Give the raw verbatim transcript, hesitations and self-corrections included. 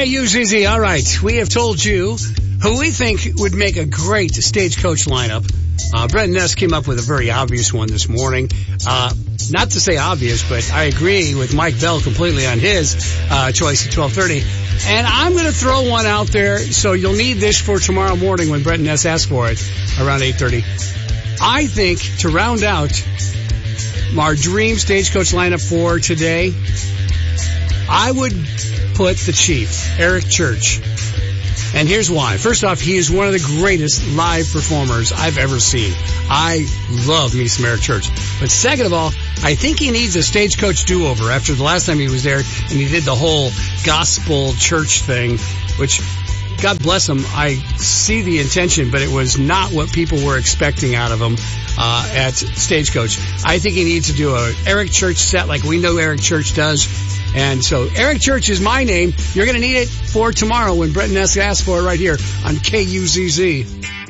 K U Z Z. All right. We have told you who we think would make a great Stagecoach lineup. Uh, Brent Ness came up with a very obvious one this morning. Uh, not to say obvious, but I agree with Mike Bell completely on his uh, choice at twelve thirty. And I'm going to throw one out there, so you'll need this for tomorrow morning when Brent Ness asks for it around eight thirty. I think to round out our dream Stagecoach lineup for today, I would put the Chief, Eric Church. And here's why. First off, he is one of the greatest live performers I've ever seen. I love me some Eric Church. But second of all, I think he needs a Stagecoach do-over after the last time he was there and he did the whole gospel church thing, which, God bless him, I see the intention, but it was not what people were expecting out of him uh, at Stagecoach. I think he needs to do a Eric Church set like we know Eric Church does. And so Eric Church is my name. You're going to need it for tomorrow when Brent Ness asks for it right here on K U Z Z.